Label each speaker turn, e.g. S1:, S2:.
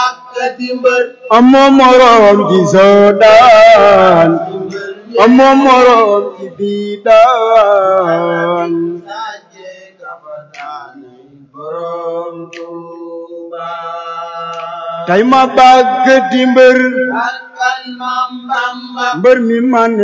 S1: amoo morom ci soodaan amoo morom ci biidaan tay ma bàgg di mbër mi man